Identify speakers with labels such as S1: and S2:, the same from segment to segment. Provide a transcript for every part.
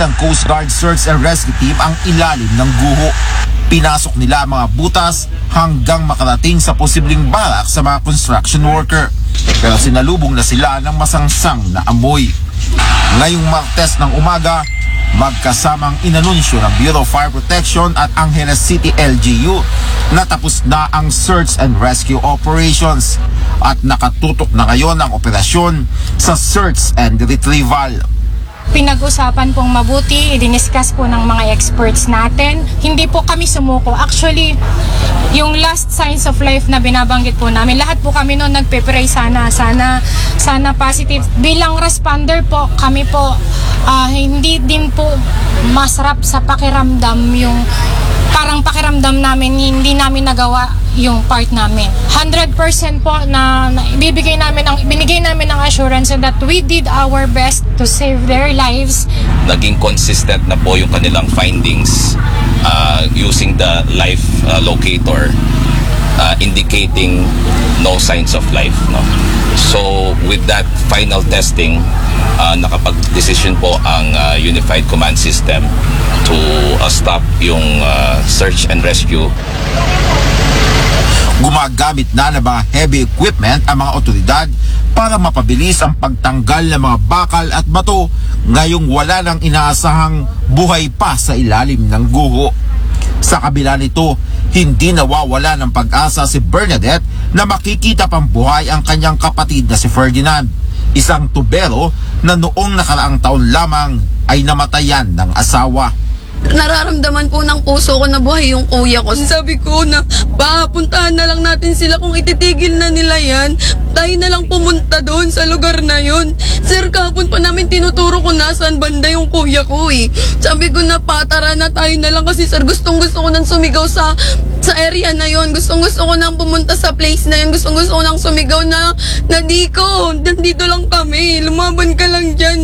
S1: ng Coast Guard Search and Rescue Team ang ilalim ng guho. Pinasok nila ang mga butas hanggang makarating sa posibleng barak sa mga construction worker. Pero sinalubong na sila ng masangsang na amoy. Ngayong Martes ng umaga, magkasamang inanunsyo ng Bureau of Fire Protection at Angeles City LGU na tapos na ang search and rescue operations at nakatutok na ngayon ang operasyon sa search and retrieval.
S2: Pinag-usapan pong mabuti, i-discuss po ng mga experts natin. Hindi po kami sumuko. Actually, yung last signs of life na binabanggit po namin, lahat po kami noon nagpe-pray sana positive. Bilang responder po, kami po hindi din po masarap sa pakiramdam yung parang pakiramdam namin hindi namin nagawa yung part namin. 100% po na binigay namin ng assurance that we did our best to save their lives.
S3: Naging consistent na po yung kanilang findings using the life locator indicating no signs of life, no? So with that final testing, nakapag-decision po ang Unified Command System to stop yung search and rescue.
S1: Gumagamit na ng mga heavy equipment ang mga otoridad para mapabilis ang pagtanggal ng mga bakal at bato ngayong wala nang inaasahang buhay pa sa ilalim ng guho. Sa kabila nito, hindi nawawala ng pag-asa si Bernadette na makikita pang buhay ang kanyang kapatid na si Ferdinand, isang tubero na noong nakaraang taon lamang ay namatayan ng asawa.
S4: Nararamdaman po ng puso ko na buhay yung kuya ko. Sabi ko na papuntahan na lang natin sila, kung ititigil na nila yan, tayo na lang pumunta doon sa lugar na yun. Sir, kahapon pa namin tinuturo kung nasaan banda yung kuya ko eh. Sabi ko na patara na tayo na lang kasi sir, gustong gusto ko nang sumigaw sa area na yun. Gustong gusto ko nang pumunta sa place na yun. Gustong gusto ko nang sumigaw na Diko, nandito lang kami, lumaban ka lang dyan.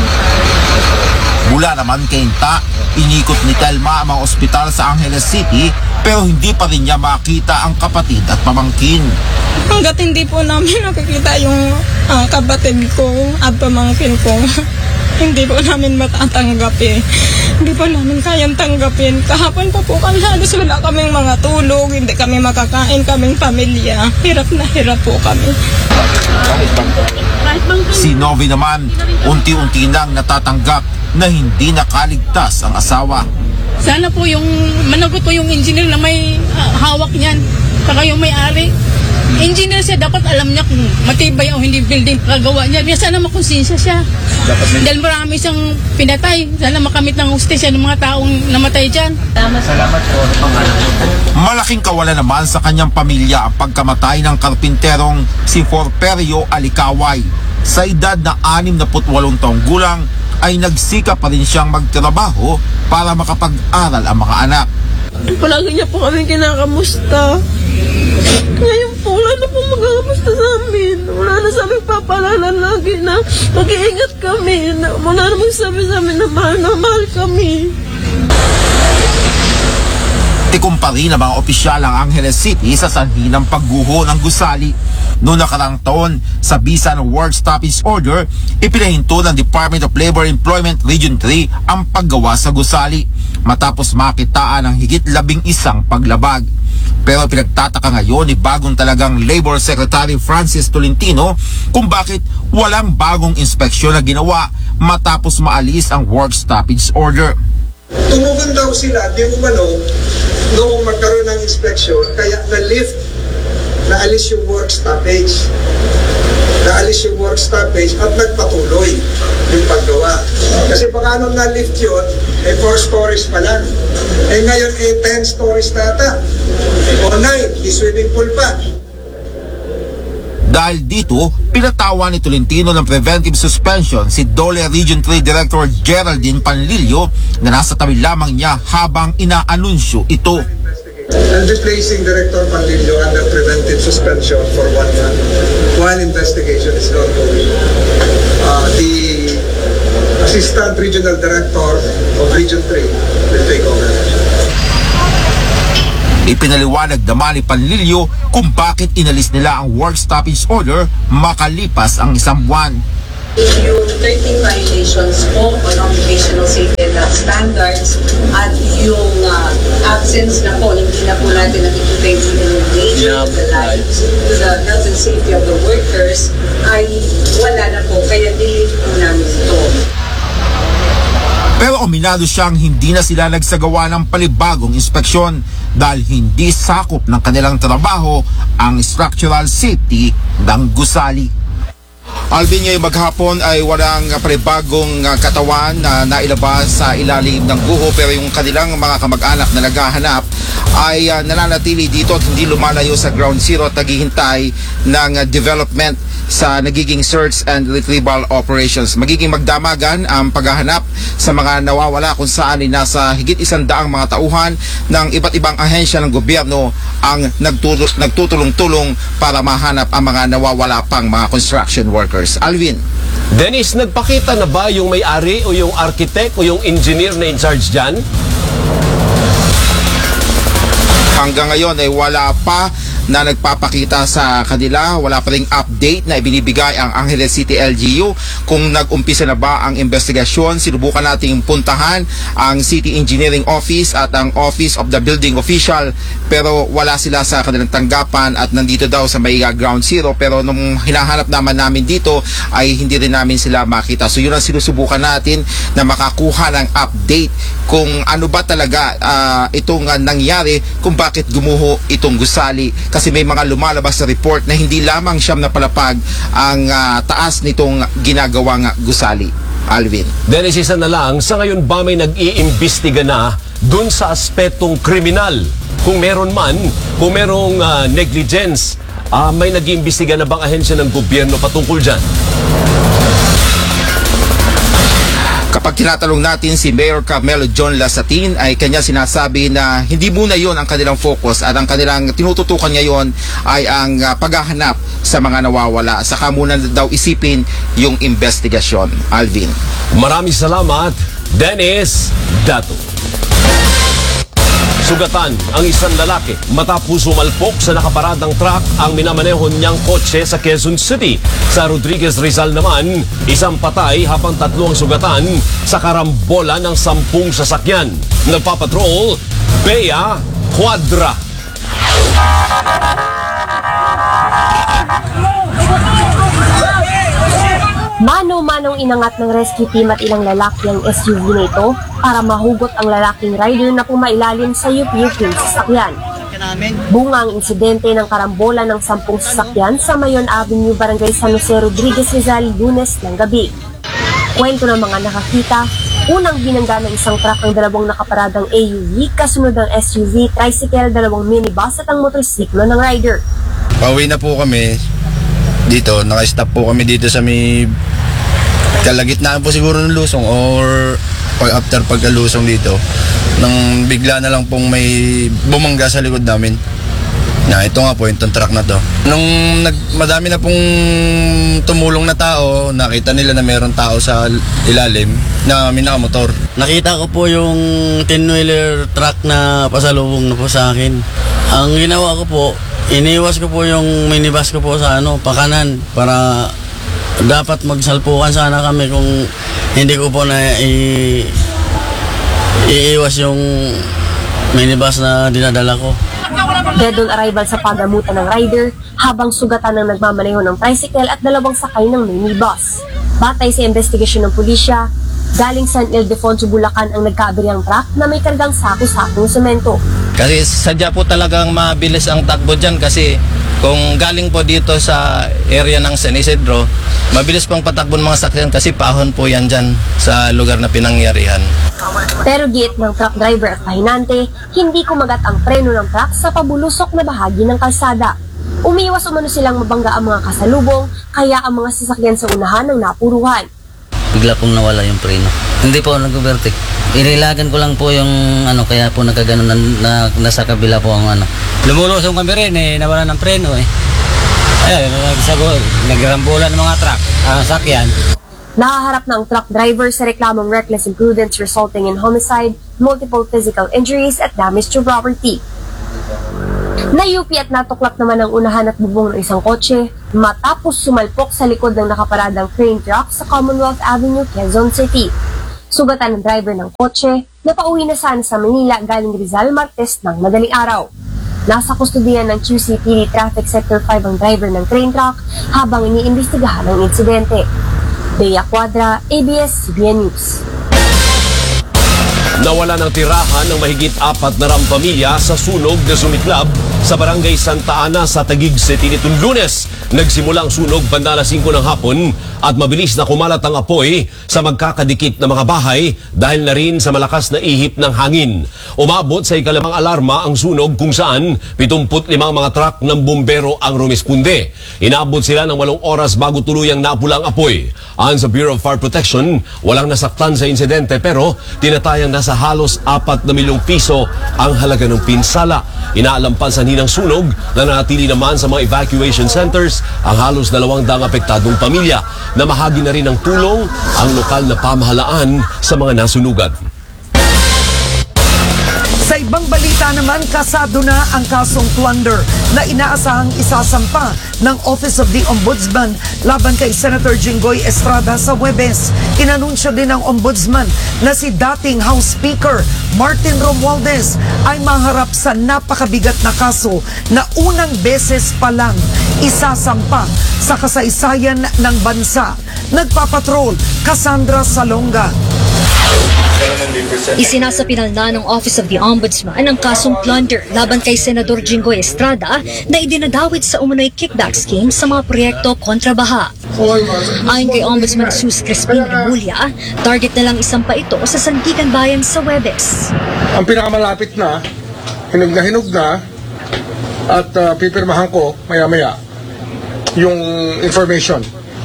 S1: Mula naman kay Inta, inikot ni Telma ang mga ospital sa Angeles City pero hindi pa rin niya makita ang kapatid at pamangkin.
S5: Hanggat hindi po namin nakikita yung kapatid ko at pamangkin ko, hindi po namin matatanggap eh. Hindi po namin kayang tanggapin. Kahapon pa po kami halos wala kaming mga tulog, hindi kami makakain, kaming pamilya. Hirap na hirap po kami.
S1: Si Novi naman, unti-unti nang natatanggap na hindi nakaligtas ang asawa.
S6: Sana po yung managot po yung engineer na may hawak niyan, saka yung may-ari. Engineer siya, dapat alam niya kung matibay o hindi building kagawa niya. Sana makonsensya siya. Dahil marami siyang pinatay. Sana makamit ng hustisya ng mga taong namatay dyan.
S1: Salamat po. Malaking kawalan naman sa kanyang pamilya ang pagkamatay ng karpinterong si Forperio Alicaway. Sa edad na 68 taong gulang, ay nagsika pa rin siyang magtrabaho para makapag-aral ang mga anak.
S4: Palagi niya po kami kinakamusta. Ngayon po, wala na po magkakamusta sa amin. Wala na sa aming papalala lagi na mag-iingat kami. Wala na magsabi sa amin na mahal kami.
S1: Tikom pa rin ang mga opisyal ng Angeles City sa sanhi ng pagguho ng gusali. Noong nakarang taon, sa bisa ng work stoppage order, ipinahinto ng Department of Labor Employment Region 3 ang paggawa sa gusali matapos makitaan ng higit 11 paglabag. Pero pinagtataka ngayon ni bagong talagang Labor Secretary Francis Tolentino kung bakit walang bagong inspeksyon na ginawa matapos maalis ang work stoppage order.
S7: Tumugon daw sila, di umano, noong magkaroon ng inspeksyon, kaya na-lift, naalis yung work stoppage. Naalis yung work stoppage at nagpatuloy yung paggawa. Kasi baka nung na-lift yun, 4 stories pa lang. Ngayon 10 stories na ata. O 9, may swimming pool pa.
S1: Dahil dito, pinatawa ni Tolentino ng preventive suspension si Dole Region 3 Director Geraldine Panlilio na nasa tabi lamang niya habang inaanunsyo ito.
S7: And replacing Director Panlilio under preventive suspension for 1 month while investigation is ongoing. The Assistant Regional Director of Region 3 will take over.
S1: Ipinaliwanag naman ni Panlilio kung bakit inalis nila ang work stoppage order makalipas ang 1 buwan.
S8: Yung 13 violations po on occupational safety and safety of the workers ay wala na po, kaya delete po namin ito.
S1: Pero aminado siyang hindi na sila nagsagawa ng palibagong inspeksyon dahil hindi sakop ng kanilang trabaho ang structural safety ng gusali. Alvin, ngayong maghapon ay walang panibagong katawan na nailabas sa ilalim ng guho, pero yung kanilang mga kamag-anak na naghahanap ay nananatili dito at hindi lumalayo sa ground zero at naghihintay ng development sa nagiging search and retrieval operations. Magiging magdamagan ang paghahanap sa mga nawawala kung saan ay nasa higit 100 mga tauhan ng iba't ibang ahensya ng gobyerno ang nagtutulong-tulong para mahanap ang mga nawawala pang mga construction workers. Alvin.
S9: Dennis, nagpakita na ba yung may-ari o yung architect o yung engineer na in charge dyan?
S1: Hanggang ngayon ay wala pa na nagpapakita sa kanila, wala pa ring update na ibinibigay ang Angeles City LGU kung nag-umpisa na ba ang investigasyon. Sinubukan nating puntahan ang City Engineering Office at ang Office of the Building Official, pero wala sila sa kanilang tanggapan at nandito daw sa may ground zero, pero nung hinahanap naman namin dito ay hindi rin namin sila makita. So yun ang sinusubukan natin, na makakuha ng update kung ano ba talaga itong nangyari, kung bakit gumuho itong gusali, kasi may mga lumalabas sa report na hindi lamang siyam na palapag ang taas nitong ginagawang gusali. Alvin.
S9: Dennis, isa na lang, sa ngayon ba may nag-iimbestiga na dun sa aspetong kriminal? Kung meron man, kung merong negligence, may nag-iimbestiga na bang ahensya ng gobyerno patungkol dyan?
S1: Kapag tinatanong natin si Mayor Carmelo John Lasatin, ay kanya sinasabi na hindi muna yon ang kanilang focus at ang kanilang tinututukan ngayon ay ang paghahanap sa mga nawawala. Saka muna daw isipin yung investigasyon. Alvin.
S9: Maraming salamat, Dennis Dato. Sugatan ang isang lalaki matapos sumalpok sa nakaparadang truck ang minamanehon niyang kotse sa Quezon City. Sa Rodriguez Rizal naman, isang patay habang 3 ang sugatan sa karambola ng 10 sasakyan. Nagpapatrol, Bea Cuadra.
S10: Mano-manong inangat ng rescue team at ilang lalaki ang SUV na ito para mahugot ang lalaking rider na pumailalim sa yup-yuping sasakyan. Bunga ang insidente ng karambola ng 10 sasakyan sa Mayon Avenue, Barangay San Jose, Rodriguez Rizal, Lunes ng gabi. Kwento ng mga nakakita, unang binangga ng isang truck ang 2 nakaparadang AUV, kasunod ng SUV, tricycle, 2 minibus at ang motorsiklo ng rider.
S11: Pauwi na po kami dito, naka-stop po kami dito sa may kalagitnaan po siguro ng Lusong or after pagkalusong dito, nang bigla na lang pong may bumangga sa likod namin. Na ito nga po yung truck na to. Nung madami na pong tumulong na tao, nakita nila na mayroong tao sa ilalim na may nakamotor.
S12: Nakita ko po yung 10-wheeler truck na pasalubong na po sa akin. Ang ginawa ko po, iniwas ko po yung minibus ko po sa pakanan para dapat magsalpukan sana kami kung hindi ko po na iiwas yung minibus na dinadala ko.
S10: Dead on arrival sa pagamutan ng rider habang sugatan ng nagmamaneho ng tricycle at 2 sakay ng minibus. Batay sa investigasyon ng pulisya, galing San Ildefonso, Bulacan ang nagkaabiryang truck na may kargang sako-sakong semento.
S12: Kasi sadya po talagang mabilis ang takbo dyan kasi kung galing po dito sa area ng San Isidro, mabilis pang patakbo ng mga sakyan kasi paahon po yan dyan sa lugar na pinangyarihan.
S10: Pero giit ng truck driver at pahinante, hindi kumagat ang preno ng truck sa pabulusok na bahagi ng kalsada. Umiwas umano silang mabangga ang mga kasalubong, kaya ang mga sasakyan sa unahan ang napuruhan.
S12: Bigla pong nawala yung preno. Hindi po nag-overtake. Inilagan ko lang po yung kaya po nagkaganon na nasa kabila po ang Lumulusong kami rin nawala ng preno Ayun, nagrambulan ng mga truck, sakyan.
S10: Nahaharap na ang truck driver sa reklamong reckless imprudence resulting in homicide, multiple physical injuries at damage to property. Nayupi at natuklap naman ang unahan at bubong ng isang kotse matapos sumalpok sa likod ng nakaparadang crane truck sa Commonwealth Avenue, Quezon City. Sugatan ng driver ng kotse na pauwi na sana sa Manila galing Rizal Martes ng madaling araw. Nasa kustudiyan ng QCPD Traffic Sector 5 ang driver ng train truck habang iniimbestigahan ang insidente. Bea Cuadra, ABS-CBN News.
S9: Nawala ng tirahan ng mahigit 400 pamilya sa sunog na sumiklab sa barangay Santa Ana sa Taguig City nitong Lunes. Nagsimula ang sunog banda alas 5 ng hapon at mabilis na kumalat ang apoy sa magkakadikit na mga bahay dahil na rin sa malakas na ihip ng hangin. Umabot sa ikalimang alarma ang sunog kung saan 75 mga truck ng bumbero ang rumisponde. Inaabot sila ng 8 oras bago tuluyang napula ang apoy. Ayon sa Bureau of Fire Protection, walang nasaktan sa insidente pero tinatayang nasa halos 4 na milyong piso ang halaga ng pinsala. Inaalam pa sa hinang sunog na nanatili naman sa mga evacuation centers ang halos 200 apektadong pamilya. Namahagi na rin ng tulong ang lokal na pamahalaan sa mga nasunugan.
S13: Sa ibang balita naman, kasado na ang kasong plunder na inaasahang isasampa ng Office of the Ombudsman laban kay Senator Jinggoy Estrada sa Huwebes. Inanunsyo din ng Ombudsman na si dating House Speaker Martin Romualdez ay maharap sa napakabigat na kaso na unang beses pa lang isasampa sa kasaysayan ng bansa. Nagpapatrol, Cassandra Salonga.
S14: Isinasapinal na ng Office of the Ombudsman ang kasong plunder laban kay Senador Jinggoy Estrada na idinadawit sa umunoy kickback scheme sa mga proyekto kontra baha. Ayon kay Ombudsman Jesus Crispin Remulla, target na lang isampa ito sa Sandigan Bayan sa Huwebes.
S15: Ang pinakamalapit na, hinug na, at pipirmahan ko maya-maya yung information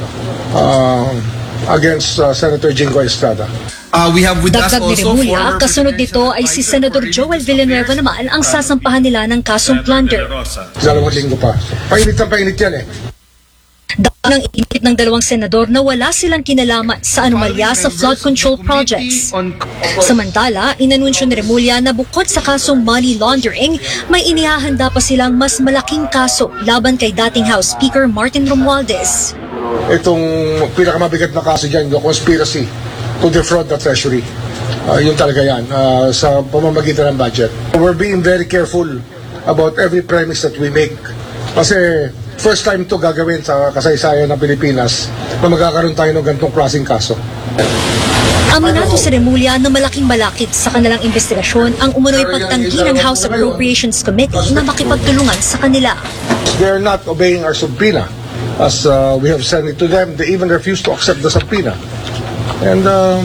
S15: against Senator Jinggoy Estrada.
S14: Dagdag ni Remulla, kasunod nito ay si Senador Joel Villanueva naman ang sasampahan nila ng kasong plunder.
S15: 2 linggo pa. Painit yan eh.
S14: Dahil ang init ng dalawang senador na wala silang kinalaman sa anomalya sa flood control projects. Samantala, inanunsyo ni Remulla na bukod sa kasong money laundering, may inihahanda pa silang mas malaking kaso laban kay dating House Speaker Martin Romualdez.
S15: Itong pinakamabigat na kaso dyan, yung conspiracy to defraud the treasury. Yun talaga yan, sa pamamagitan ng budget. We're being very careful about every premise that we make. Kasi first time to gagawin sa kasaysayan ng Pilipinas na magkakaroon tayo ng ganitong klaseng kaso.
S14: Aminado si Remulla na malaking balakid sa kanilang investigasyon ang umunoy pagtanggi ng House Appropriations Committee na makipagtulungan sa kanila.
S15: They're not obeying our subpoena. As we have sent it to them, they even refuse to accept the subpoena. And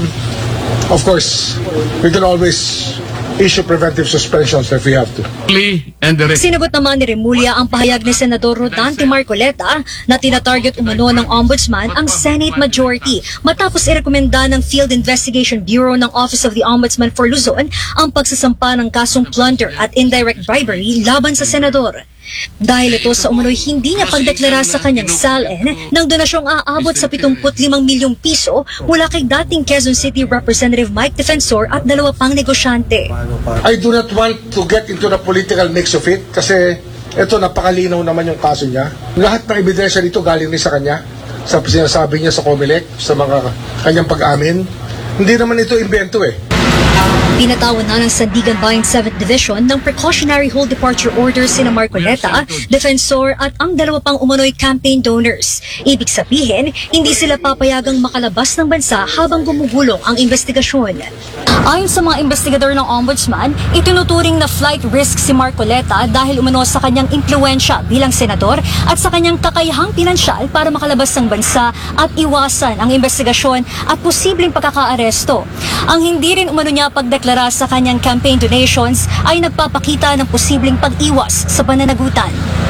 S15: of course, we can always issue preventive suspensions if we have to.
S14: Sinagot naman ni Remulla ang pahayag ni Senador Rodante Marcoleta na tinatarget umano ng Ombudsman ang Senate Majority matapos irekomenda ng Field Investigation Bureau ng Office of the Ombudsman for Luzon ang pagsasampa ng kasong plunder at indirect bribery laban sa Senador. Dahil ito sa umunoy hindi niya pagdeklara sa kanyang SALN ng donasyong aabot sa 75 milyong piso mula kay dating Quezon City Representative Mike Defensor at 2 pang negosyante.
S15: I do not want to get into the political mix of it kasi ito napakalinaw naman yung kaso niya. Lahat ng ebidensya dito galing din sa kanya, sa sinasabi niya sa COMELEC, sa mga kanyang pag-amin. Hindi naman ito invento eh.
S14: Pinatawan na ng Sandigan Bayan 7th Division ng precautionary hold departure orders sina Marcoleta, Defensor at ang 2 pang umunoy campaign donors. Ibig sabihin, hindi sila papayagang makalabas ng bansa habang gumugulong ang investigasyon. Ayon sa mga investigador ng Ombudsman, itinuturing na flight risk si Marcoleta dahil umano sa kanyang impluensya bilang senador at sa kanyang kakayahang pinansyal para makalabas ng bansa at iwasan ang investigasyon at posibleng pagkakaaresto. Ang hindi rin umano niya pagdeklara sa kanyang campaign donations ay nagpapakita ng posibleng pag-iwas sa pananagutan.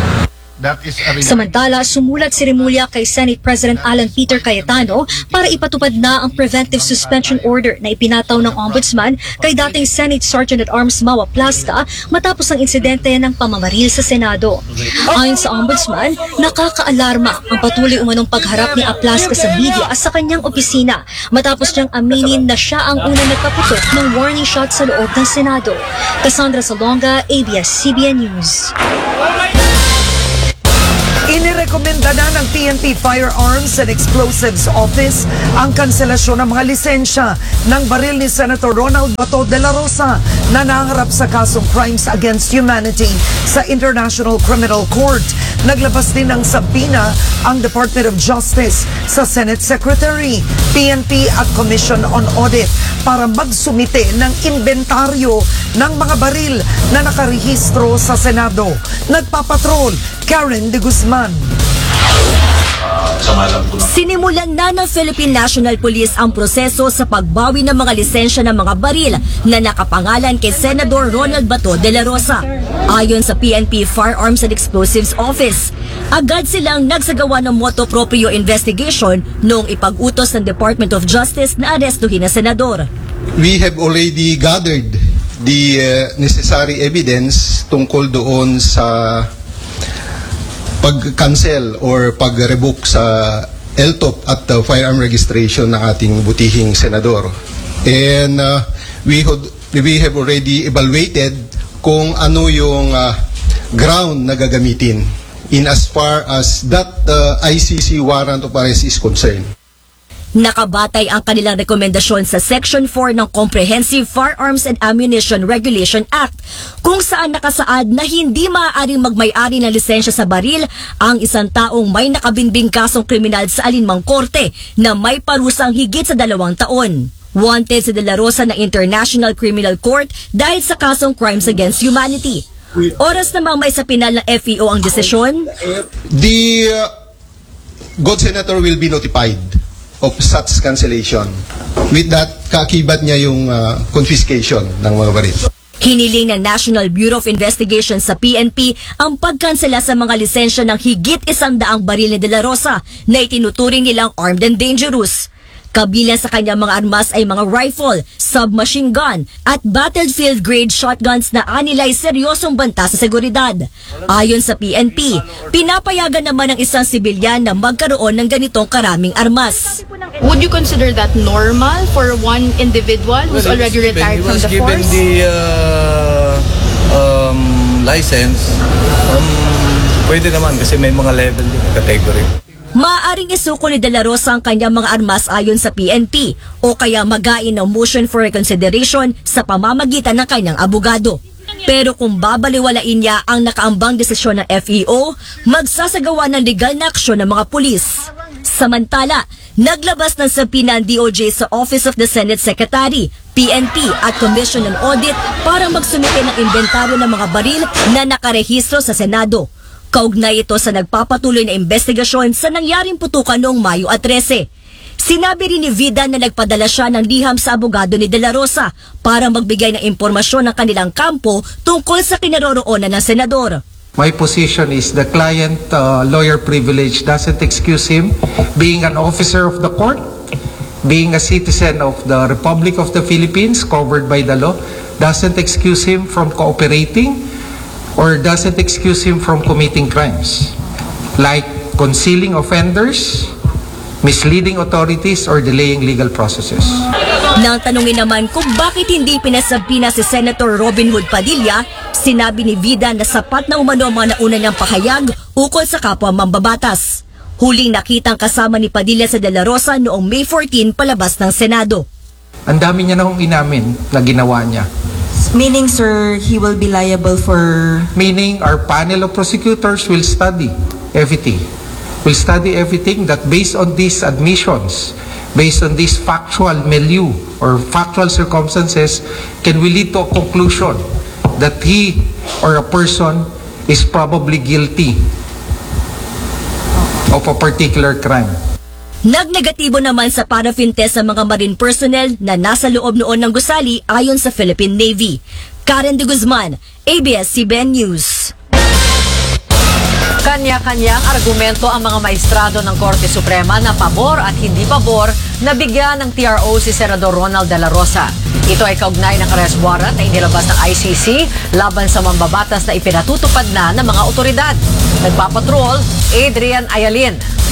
S14: Samantala, sumulat si Remulla kay Senate President Alan Peter Cayetano para ipatupad na ang preventive suspension order na ipinataw ng Ombudsman kay dating Senate Sergeant at Arms Mawa Plasca matapos ang insidente ng pamamaril sa Senado. Ayon sa Ombudsman, nakakaalarma ang patuloy umanong pagharap ni Plasca sa media sa kanyang opisina matapos niyang aminin na siya ang unang nagpaputok ng warning shot sa loob ng Senado. Cassandra Salonga, ABS-CBN News.
S13: Inirekomenda na ng PNP Firearms and Explosives Office ang kanselasyon ng mga lisensya ng baril ni Senator Ronald Bato de la Rosa na nangarap sa kasong Crimes Against Humanity sa International Criminal Court. Naglabas din ng sabina ang Department of Justice sa Senate Secretary, PNP at Commission on Audit para magsumite ng inventaryo ng mga baril na nakarehistro sa Senado. Nagpapatrol, Karen de Guzman.
S16: Sinimulan na ng Philippine National Police ang proseso sa pagbawi ng mga lisensya ng mga baril na nakapangalan kay Senador Ronald Bato de la Rosa. Ayon sa PNP Firearms and Explosives Office, agad silang nagsagawa ng motu proprio investigation noong ipag-utos ng Department of Justice na arestuhin ang senador.
S17: We have already gathered the necessary evidence tungkol doon sa pag-cancel or pag-revoke sa LTOP at firearm registration ng ating butihing senador. And we have already evaluated kung ano yung ground na gagamitin in as far as that ICC warrant of arrest is concerned.
S16: Nakabatay ang kanilang rekomendasyon sa Section 4 ng Comprehensive Firearms and Ammunition Regulation Act, kung saan nakasaad na hindi maaaring magmay-ari ng lisensya sa baril ang isang taong may nakabinbing kasong kriminal sa alinmang korte na may parusang higit sa 2 taon. Wanted si De La Rosa ng International Criminal Court dahil sa kasong Crimes Against Humanity. Oras namang may sa pinal ng FEO ang desisyon.
S17: The God Senator will be notified of such cancellation. With that, kaakibat niya yung confiscation ng mga baril.
S16: Hiniling ng National Bureau of Investigation sa PNP ang pagkansela sa mga lisensya ng higit 100 baril ni De La Rosa na itinuturing nilang armed and dangerous. Kabilang sa kanyang mga armas ay mga rifle, submachine gun at battlefield-grade shotguns na anilay seryosong banta sa seguridad. Ayon sa PNP, pinapayagan naman ng isang sibilyan na magkaroon ng ganitong karaming armas.
S18: Would you consider that normal for one individual who's already retired from the
S19: given
S18: force?
S19: the license, pwede naman kasi may mga level din, category.
S16: Maaaring isuko ni De La Rosa ang kanyang mga armas ayon sa PNP o kaya magain ng motion for reconsideration sa pamamagitan ng kanyang abogado. Pero kung babaliwalain niya ang nakaambang desisyon ng FEO, magsasagawa ng legal na aksyon ng mga pulis. Samantala, naglabas ng sabina ang DOJ sa Office of the Senate Secretary, PNP at Commission on Audit para magsumite ng inventaryo ng mga baril na nakarehistro sa Senado. Kaugnay ito sa nagpapatuloy na investigasyon sa nangyaring putukan noong Mayo 13. Sinabi rin ni Vida na nagpadala siya ng liham sa abogado ni De La Rosa para magbigay ng impormasyon ng kanilang kampo tungkol sa kinaroroonan ng senador.
S20: My position is the client lawyer privilege doesn't excuse him being an officer of the court, being a citizen of the Republic of the Philippines covered by the law, doesn't excuse him from cooperating or doesn't excuse him from committing crimes like concealing offenders, misleading authorities, or delaying legal processes.
S16: Nang tanungin naman kung bakit hindi pinasabina si Senator Robin Hood Padilla, sinabi ni Vida na sapat na umano ang mga nauna niyang pahayag ukol sa kapwa mambabatas. Huling nakitang kasama ni Padilla sa De La Rosa noong May 14 palabas ng Senado.
S20: Ang dami niya na hong inamin na ginawa niya.
S21: Meaning, sir, he will be liable for...
S20: Meaning, our panel of prosecutors will study everything. Will study everything that based on these admissions, based on this factual milieu or factual circumstances, can we lead to a conclusion that he or a person is probably guilty of a particular crime.
S16: Nagnegatibo naman sa paraffin test sa mga marine personnel na nasa loob noon ng gusali ayon sa Philippine Navy. Karen de Guzman, ABS-CBN News.
S22: Kanya-kanyang argumento ang mga maestrado ng Korte Suprema na pabor at hindi pabor na bigyan ng TRO si Senador Ronald de la Rosa. Ito ay kaugnay ng arrest warrant na inilabas ng ICC laban sa mambabatas na ipinatutupad na ng mga otoridad. Nagpapatrol, Adrian Ayalin.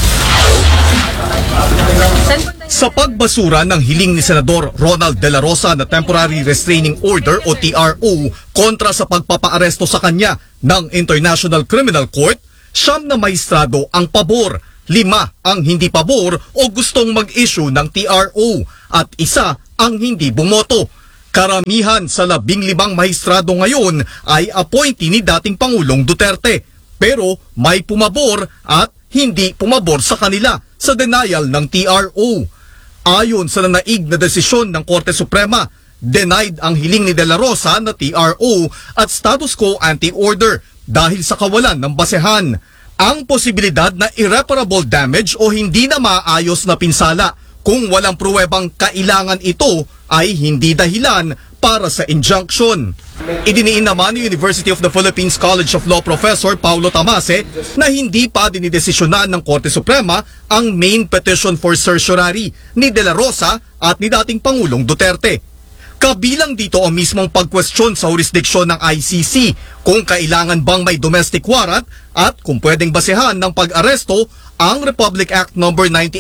S23: Sa pagbasura ng hiling ni Senador Ronald de la Rosa na Temporary Restraining Order o TRO kontra sa pagpapaaresto sa kanya ng International Criminal Court, 9 na maestrado ang pabor, 5 ang hindi pabor o gustong mag-issue ng TRO at 1 ang hindi bumoto. Karamihan sa 15 maestrado ngayon ay appointee ni dating Pangulong Duterte, pero may pumabor at hindi pumabor sa kanila sa denial ng TRO. Ayon sa nanaig na desisyon ng Korte Suprema, denied ang hiling ni De La Rosa na TRO at status quo ante-order dahil sa kawalan ng basehan. Ang posibilidad na irreparable damage o hindi na maayos na pinsala kung walang pruwebang kailangan ito ay hindi dahilan para sa injunction. Idiniin naman ni University of the Philippines College of Law Professor Paulo Tamase na hindi pa dinidesisyonan ng Korte Suprema ang main petition for certiorari ni De La Rosa at ni dating Pangulong Duterte. Kabilang dito ang mismong pagkwestiyon sa jurisdiksyon ng ICC kung kailangan bang may domestic warrant at kung pwedeng basehan ng pag-aresto ang Republic Act No.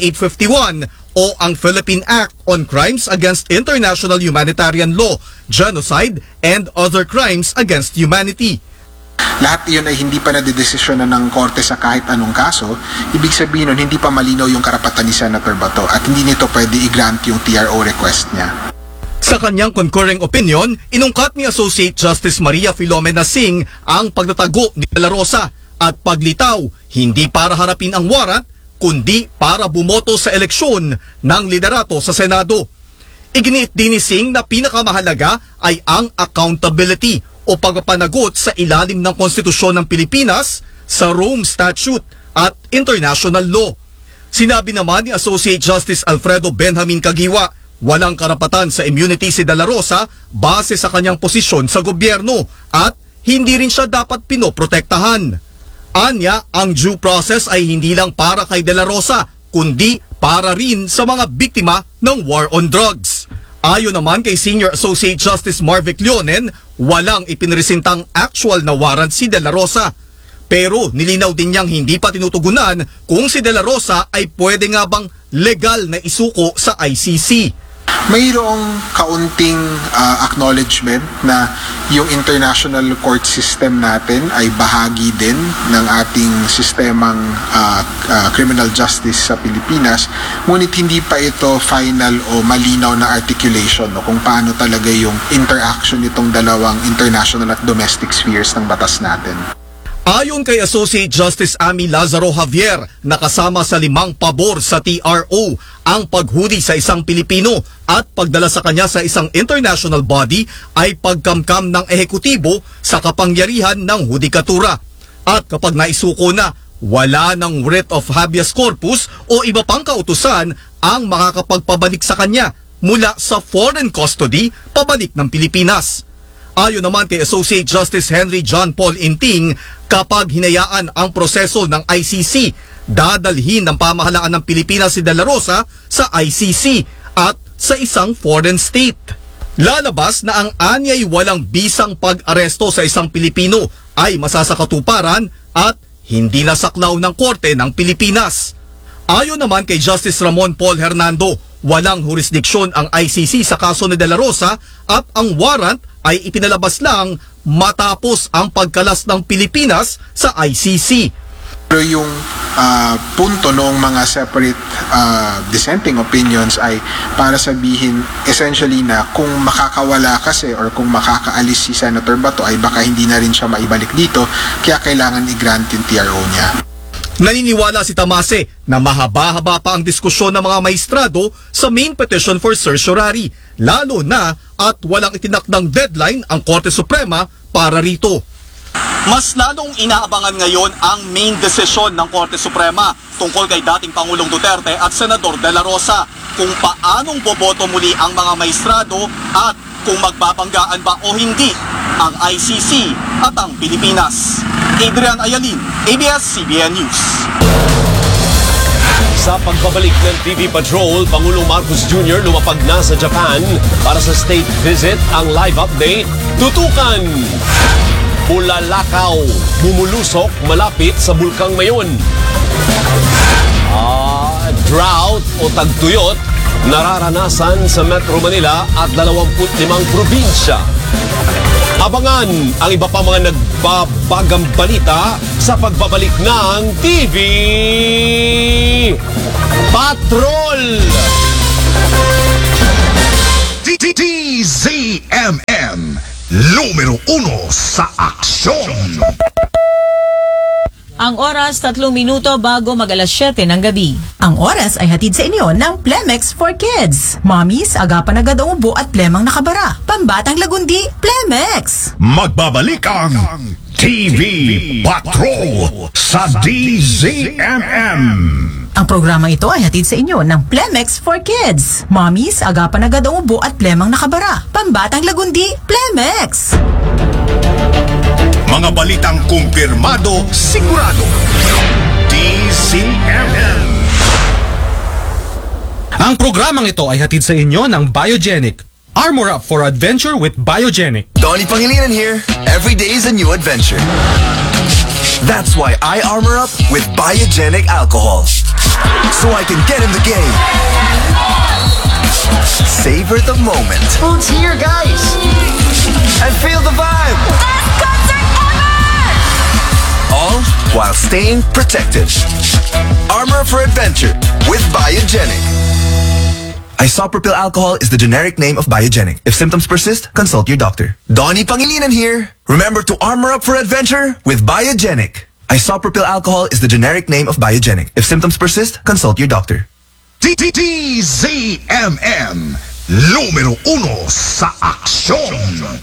S23: 9851 o ang Philippine Act on Crimes Against International Humanitarian Law, Genocide, and Other Crimes Against Humanity.
S2: Lahat iyon ay hindi pa nadidesisyonan ng korte sa kahit anong kaso. Ibig sabihin nun, hindi pa malinaw yung karapatan ni Senator Bato at hindi nito pwede i-grant yung TRO request niya.
S23: Sa kanyang concurring opinion, inungkat ni Associate Justice Maria Filomena Singh ang pagtatago ni De La Rosa at paglitaw hindi para harapin ang warrant kundi para bumoto sa eleksyon ng liderato sa Senado. Iginiit din ni Singh na pinakamahalaga ay ang accountability o pagpapanagot sa ilalim ng Konstitusyon ng Pilipinas, sa Rome Statute at international law. Sinabi naman ni Associate Justice Alfredo Benjamin Caguiwa, walang karapatan sa immunity si De La Rosa base sa kanyang posisyon sa gobyerno at hindi rin siya dapat pinoprotektahan. Anya, ang due process ay hindi lang para kay De La Rosa, kundi para rin sa mga biktima ng war on drugs. Ayon naman kay Senior Associate Justice Marvic Leonen, walang ipinresentang actual na warrant si De La Rosa. Pero nilinaw din niyang hindi pa tinutugunan kung si De La Rosa ay pwede nga bang legal na isuko sa ICC.
S2: Mayroong kaunting acknowledgement na yung international court system natin ay bahagi din ng ating sistemang criminal justice sa Pilipinas, ngunit hindi pa ito final o malinaw na articulation no, kung paano talaga yung interaction nitong dalawang international at domestic spheres ng batas natin.
S23: Ayon kay Associate Justice Amy Lazaro Javier, nakasama sa 5 pabor sa TRO ang paghuli sa isang Pilipino at pagdala sa kanya sa isang international body ay pagkamkam ng ehekutibo sa kapangyarihan ng hudikatura. At kapag naisuko na, wala ng writ of habeas corpus o iba pang kautusan ang makakapagpabalik sa kanya mula sa foreign custody pabalik ng Pilipinas. Ayon naman kay Associate Justice Henry John Paul Inting, kapag hinayaan ang proseso ng ICC, dadalhin ng pamahalaan ng Pilipinas si De La Rosa sa ICC at sa isang foreign state. Lalabas na ang anyay walang bisang pag-aresto sa isang Pilipino ay masasakatuparan at hindi nasaklaw ng korte ng Pilipinas. Ayon naman kay Justice Ramon Paul Hernando, walang jurisdiksyon ang ICC sa kaso ni De La Rosa at ang warrant ay ipinalabas lang matapos ang pagkalas ng Pilipinas sa ICC.
S2: Pero yung punto ng mga separate dissenting opinions ay para sabihin essentially na kung makakawala kasi or kung makakaalis si Senator Bato ay baka hindi na rin siya maibalik dito, kaya kailangan i-grant yung TRO niya.
S23: Naniniwala si Tamase na mahaba-haba pa ang diskusyon ng mga maestrado sa main petition for certiorari, lalo na at walang itinakdang deadline ang Korte Suprema para rito. Mas lalong inaabangan ngayon ang main decision ng Korte Suprema tungkol kay dating Pangulong Duterte at Senador De La Rosa kung paanong boboto muli ang mga maestrado at kung magbabanggaan ba o hindi ang ICC at ang Pilipinas. Adrian Ayalin, ABS-CBN News.
S9: Sa pagbabalik ng TV Patrol, Pangulong Marcos Jr. lumapag na sa Japan para sa state visit. Ang live update, tutukan! Bulalakaw, bumulusok malapit sa Bulkang Mayon. Drought o tagtuyot nararanasan sa Metro Manila at 25 probinsya. Abangan ang iba pa mga nagbabagang balita sa pagbabalik ng TV Patrol!
S3: DZMM, numero 1 sa aksyon.
S5: Ang oras, 3 minuto bago mag-alas 7 ng gabi. Ang oras ay hatid sa inyo ng Plemex for Kids. Mommies, agapan agad ang ubo at plemang nakabara. Pambatang lagundi, Plemex!
S3: Magbabalik ang TV Patrol sa DZMM.
S5: Ang programa ito ay hatid sa inyo ng Plemex for Kids. Mommies, agapan agad ang ubo at plemang nakabara. Pambatang lagundi, Plemex!
S3: Mga balitang kumpirmado, sigurado. DZMM.
S6: Ang programang ito ay hatid sa inyo ng Biogenic. Armor up for adventure with Biogenic.
S24: Donnie Pangilinan here. Every day is a new adventure. That's why I armor up with Biogenic alcohol. So I can get in the game. Savor the moment.
S25: Food's here, guys.
S24: And feel the vibe. All while staying protected. Armor for adventure with Biogenic. Isopropyl alcohol is the generic name of Biogenic. If symptoms persist, consult your doctor. Donnie Pangilinan here. Remember to armor up for adventure with Biogenic. Isopropyl alcohol is the generic name of Biogenic. If symptoms persist, consult your doctor.
S3: DZMM, numero 1 sa aksyon.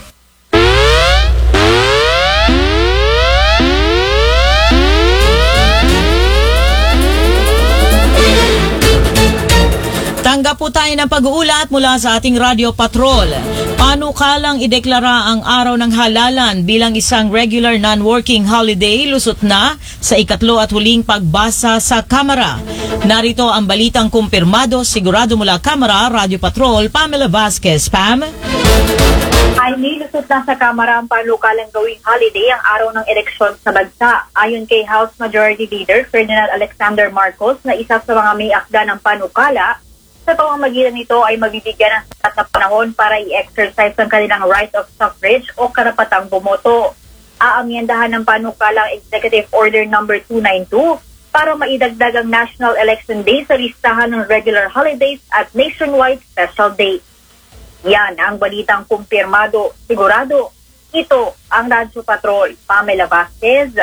S5: Tanggap po tayo ng pag-uulat mula sa ating Radio Patrol. Panukalang ideklara ang araw ng halalan bilang isang regular non-working holiday lusot na sa ikatlo at huling pagbasa sa Kamara. Narito ang balitang kumpirmado, sigurado mula Kamara, Radio Patrol, Pamela Vasquez. Pam?
S26: Ay nilusot na sa Kamara ang panukalang gawing holiday ang araw ng eleksyon sa bansa. Ayon kay House Majority Leader Ferdinand Alexander Marcos na isa sa mga may akda ng panukala, sa pamamagitan nito ay mabibigyan ng sapat na panahon para i-exercise ang kanilang right of suffrage o karapatang bumoto. Aamyendahan ng panukalang Executive Order No. 292 para maidagdag ang National Election Day sa listahan ng regular holidays at nationwide special day. Yan ang balitang kumpirmado, sigurado. Ito ang Radyo Patrol, Pamela Vasquez,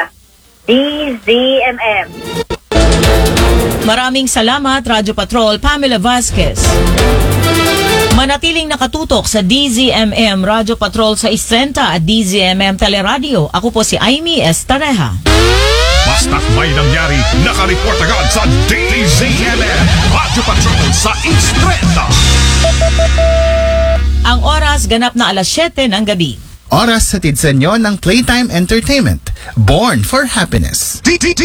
S26: DZMM.
S5: Maraming salamat, Radyo Patrol, Pamela Vasquez. Manatiling nakatutok sa DZMM Radyo Patrol sa Istrenta at DZMM Teleradio. Ako po si Aimee Estareja.
S3: Basta't may nangyari, nakareport agad sa DZMM Radyo Patrol sa Istrenta.
S5: Ang oras ganap na alas 7 ng gabi.
S27: Oras hatid sa inyo ng Playtime Entertainment. Born for Happiness.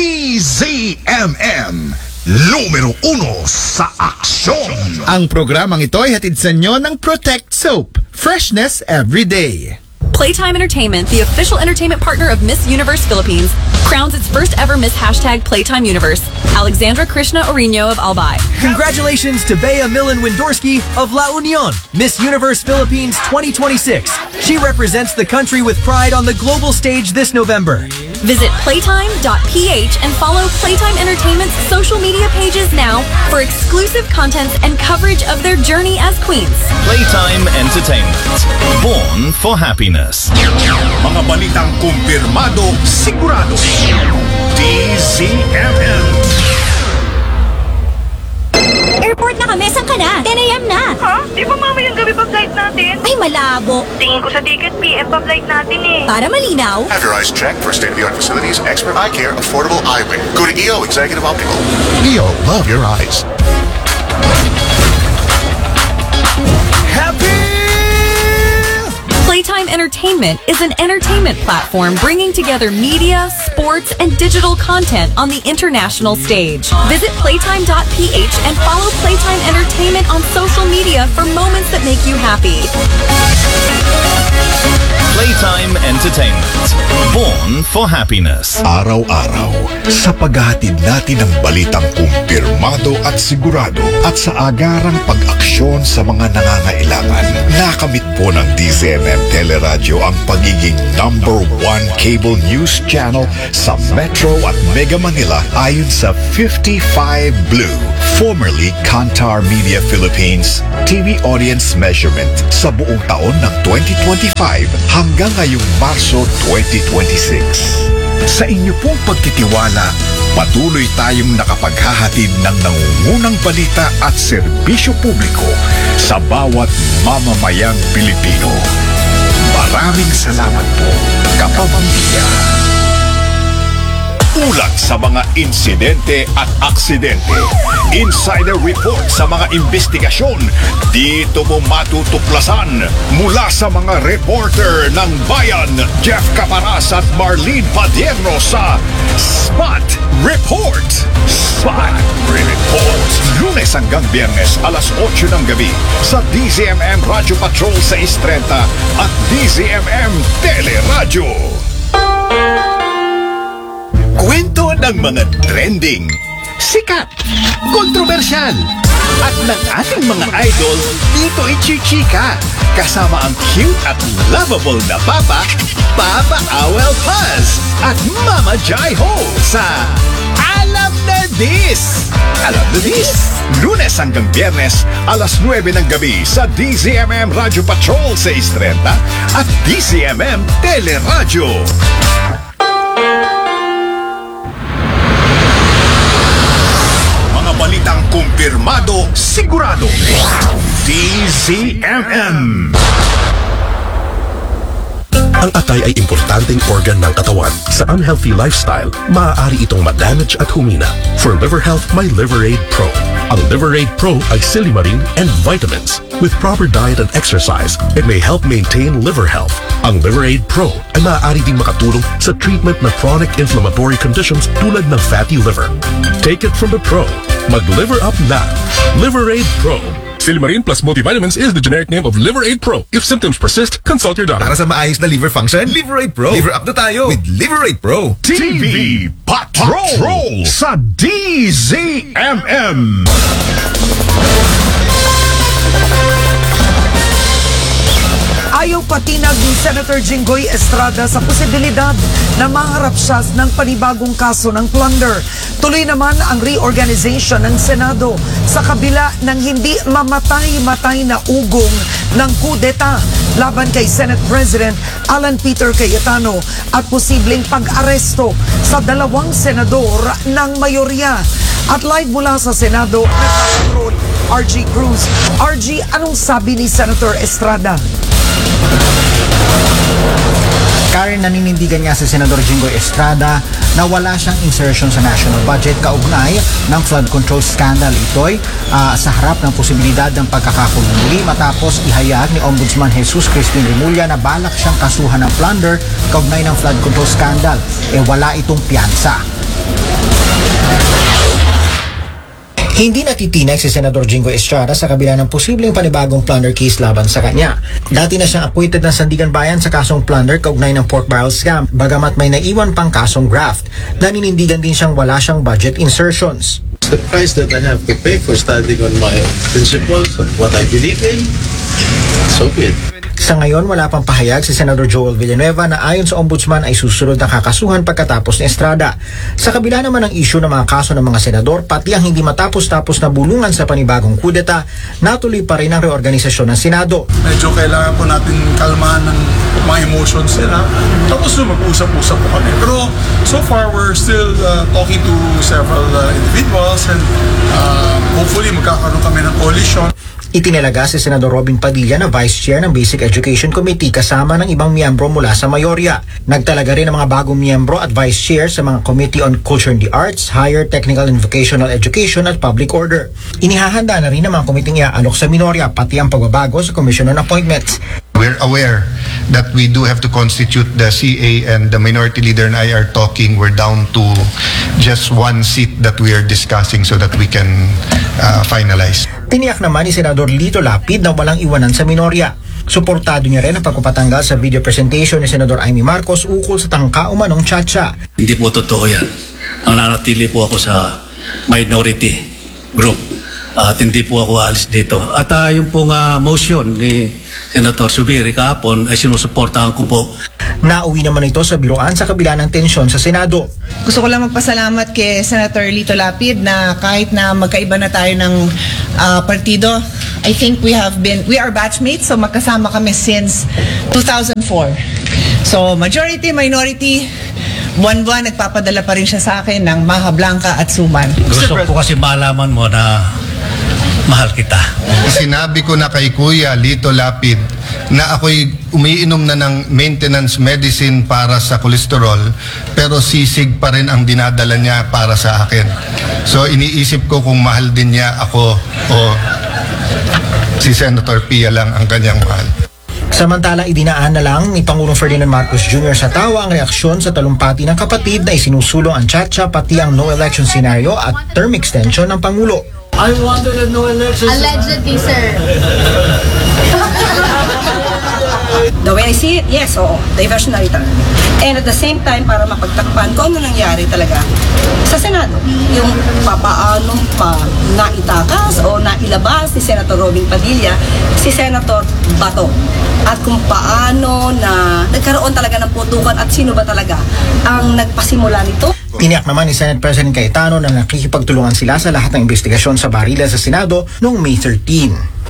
S3: DZMM, numero 1 sa aksyon.
S27: Ang programang ito ay hatid sa inyo ng Protect Soap. Freshness every day.
S18: Playtime Entertainment, the official entertainment partner of Miss Universe Philippines, crowns its first ever Miss #Playtime Universe, Alexandra Krishna Orino of Albay.
S28: Congratulations to Bea Millen Windorski of La Union, Miss Universe Philippines 2026. She represents the country with pride on the global stage this November.
S18: Visit playtime.ph and follow Playtime Entertainment's social media pages now for exclusive contents and coverage of their journey as queens.
S29: Playtime Entertainment. Born for happiness.
S3: Mga balitang kumpirmado, sigurado. DZMM.
S16: Airport na kami, saan ka na? 10 a.m. na.
S26: Ha? Di ba mamayang gabi pa flight natin?
S16: Ay, malabo.
S26: Tingin ko sa ticket, PM pa flight natin eh.
S16: Para malinaw.
S30: Have your eyes checked for state-of-the-art facilities, expert eye care, affordable eyewear. Go to EO Executive Optical. EO, love your eyes.
S18: Playtime Entertainment is an entertainment platform bringing together media, sports, and digital content on the international stage. Visit playtime.ph and follow Playtime Entertainment on social media for moments that make you happy.
S29: Playtime Entertainment. Born for happiness.
S1: Araw-araw, sa paghahatid natin ng balitang kumpirmado at sigurado at sa agarang pag-aksyon sa mga nangangailangan, nakamit po ng DZMM Teleradyo ang pagiging #1 cable news channel sa Metro at Mega Manila ayon sa 55 Blue, formerly Kantar Media Philippines, TV audience measurement sa buong taon ng 2025 hanggang ngayong Marso 2026. Sa inyo pong pagtitiwala, patuloy tayong nakapaghahatid ng nangungunang balita at serbisyo publiko sa bawat mamamayang Pilipino. Maraming salamat po, kapamilya. Ulat sa mga insidente at aksidente. Insider report sa mga investigasyon. Dito mo matutuklasan mula sa mga reporter ng Bayan, Jeff Caparas at Marlene Padierno sa Spot Report. Spot Report. Lunes hanggang Biyernes, alas 8 ng gabi sa DZMM Radio Patrol 630 at DZMM Teleradyo. Kwento ng mga trending, sikat, kontrobersyal, at ng ating mga idol dito i-chichika. Kasama ang cute at lovable na Papa, Papa Awel Paz, at Mama Jai Ho sa Alam na This! Alam na This! Lunes hanggang Biyernes, alas 9 ng gabi sa DZMM Radio Patrol 630 at DZMM Teleradyo. Balitang kumpirmado, sigurado. DZMM.
S4: Ang atay ay importanteng organ ng katawan. Sa unhealthy lifestyle, maaari itong ma-damage at humina. For liver health, may Liveraid Pro. Ang Liveraid Pro ay silimarin and vitamins. With proper diet and exercise, it may help maintain liver health. Ang Liveraid Pro ay maaari ding makatulong sa treatment ng chronic inflammatory conditions tulad ng fatty liver. Take it from the pro. Mag-liver up na. Liveraid Pro.
S7: Silimarin plus multivitamins is the generic name of Liveraid Pro. If symptoms persist, consult your doctor.
S8: Para sa maayos na liver function, Liveraid Pro. Liver up na tayo with Liveraid Pro.
S3: TV Patrol sa DZMM.
S13: Ayaw patinag ni Senator Jinggoy Estrada sa posibilidad na maharap siya ng panibagong kaso ng plunder. Tuloy naman ang reorganization ng Senado sa kabila ng hindi mamatay-matay na ugong ng kudeta laban kay Senate President Alan Peter Cayetano at posibleng pag-aresto sa 2 senador ng mayorya. At live mula sa Senado, nagpapatrol RG Cruz. RG, anong sabi ni Senator Estrada?
S10: Karen, naninindigan nga si Senador Jinggoy Estrada na wala siyang insertion sa national budget kaugnay ng flood control scandal. Ito'y sa harap ng posibilidad ng pagkakakulong muli matapos ihayag ni Ombudsman Jesus Crispin Remulla na balak siyang kasuhan ng plunder kaugnay ng flood control scandal. Wala itong piyansa. Hindi natitinag si Senador Jinggoy Estrada sa kabila ng posibleng panibagong plunder case laban sa kanya. Dati na siyang acquitted ng Sandigan Bayan sa kasong plunder kaugnay ng pork barrel scam, bagamat may naiwan pang kasong graft. Naninindigan din siyang wala siyang budget insertions.
S11: The price that I have to pay for standing on my principles and what I believe in, so be it.
S10: Sa ngayon, wala pang pahayag si Senador Joel Villanueva na ayon sa Ombudsman ay susunod na kakasuhan pagkatapos ni Estrada. Sa kabila naman ng issue ng mga kaso ng mga senador, pati ang hindi matapos-tapos na bulungan sa panibagong kudeta, natuloy pa rin ang reorganisasyon ng Senado.
S12: Medyo kailangan po natin kalmahan ng mga emotions nila. Tapos mag-usap-usap po kami. Pero so far, we're still talking to several individuals and hopefully magkakaroon kami ng coalition.
S10: Itinalaga si Senador Robin Padilla na Vice Chair ng Basic Education Committee kasama ng ibang miyembro mula sa mayorya. Nagtalaga rin ng mga bagong miyembro at Vice Chair sa mga Committee on Culture and the Arts, Higher Technical and Vocational Education at Public Order. Inihahanda na rin ng mga komiting iaalok sa minorya pati ang pagbabago sa Commission on Appointments.
S14: We're aware that we do have to constitute the CA, and the minority leader and I are talking. We're down to just one seat that we are discussing so that we can finalize.
S10: Tiniyak naman ni Senador Lito Lapid na walang iwanan sa minorya. Suportado niya rin ang pagpapatanggal sa video presentation ni Senador Amy Marcos ukol sa tangka umanong tsa-tsa.
S2: Hindi po totoo yan. Ang nanatili po ako sa minority group at hindi po ako alis dito. At yung pong motion ni Senator Zubiri kahapon ay sinusuportahan ko po.
S10: Nauwi naman ito sa biroan sa kabila ng tensyon sa Senado.
S9: Gusto ko lang magpasalamat kay Senator Lito Lapid na kahit na magkaiba na tayo ng partido, I think we are batchmates, so magkasama kami since 2004. So majority, minority, buwan-buwan nagpapadala pa rin siya sa akin ng Maha Blanca at Suman.
S2: Gusto ko kasi malaman mo na mahal kita.
S14: Sinabi ko na kay Kuya Lito Lapid na ako'y umiinom na ng maintenance medicine para sa kolesterol, pero sisig pa rin ang dinadala niya para sa akin. So iniisip ko kung mahal din niya ako o si Senator Pia lang ang kanyang mahal.
S10: Samantala, idinaan na lang ni Pangulong Ferdinand Marcos Jr. sa tawa ang reaksyon sa talumpati ng kapatid na isinusulong ang tsa-tsa pati ang no election scenario at term extension ng Pangulo.
S2: I wanted a no election.
S15: Allegedly, sir.
S9: The way I see it, yes, oo, diversion na ito. And at the same time, para mapagtakpan kung ano nangyari talaga sa Senado. Yung papaano pa naitakas o nailabas ni Senator Robin Padilla si Senator Bato. At kung paano na nagkaroon talaga ng putukan at sino ba talaga ang nagpasimula nito.
S10: Tiniyak naman ni Senate President Cayetano na nakikipagtulungan sila sa lahat ng investigasyon sa barilan sa Senado noong May 13.